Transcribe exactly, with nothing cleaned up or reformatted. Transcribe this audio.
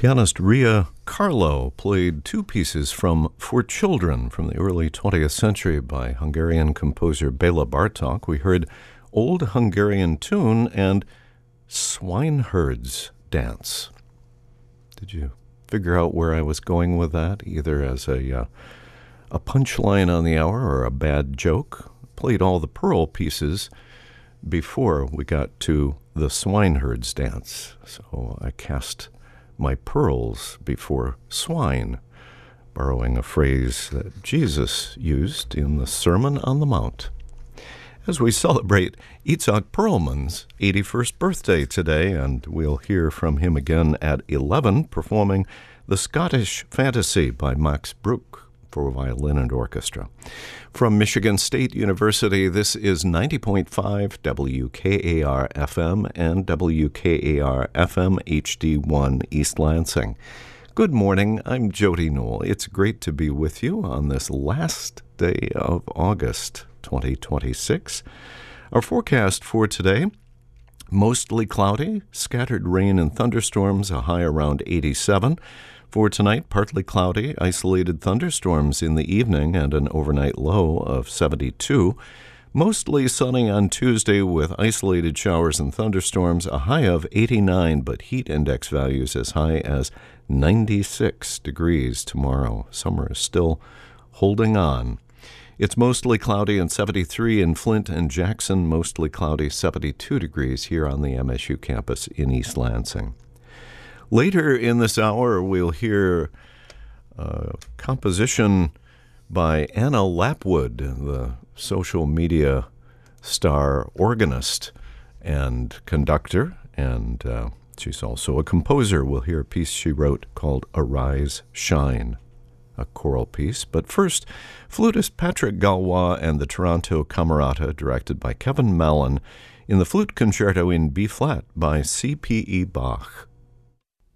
Pianist Ria Carlo played two pieces from For Children from the early twentieth century by Hungarian composer Béla Bartók. We heard Old Hungarian Tune and Swineherd's Dance. Did you figure out where I was going with that, either as a uh, a punchline on the hour or a bad joke? Played all the Pearl pieces before we got to the Swineherd's Dance, so I cast my pearls before swine, borrowing a phrase that Jesus used in the Sermon on the Mount. As we celebrate Itzhak Perlman's eighty-first birthday today, and we'll hear from him again at eleven, performing the Scottish Fantasy by Max Bruch for violin and orchestra. From Michigan State University, this is ninety point five W K A R F M and W K A R F M H D one East Lansing. Good morning, I'm Jody Newell. It's great to be with you on this last day of August twenty twenty-six. Our forecast for today, mostly cloudy, scattered rain and thunderstorms, a high around eighty-seven. For tonight, partly cloudy, isolated thunderstorms in the evening and an overnight low of seventy-two. Mostly sunny on Tuesday with isolated showers and thunderstorms, a high of eighty-nine, but heat index values as high as ninety-six degrees tomorrow. Summer is still holding on. It's mostly cloudy and seventy-three in Flint and Jackson, mostly cloudy, seventy-two degrees here on the M S U campus in East Lansing. Later in this hour, we'll hear a composition by Anna Lapwood, the social media star organist and conductor, and uh, she's also a composer. We'll hear a piece she wrote called Arise, Shine, a choral piece. But first, flutist Patrick Galois and the Toronto Camerata, directed by Kevin Mallon, in the Flute Concerto in B-flat by C P E Bach.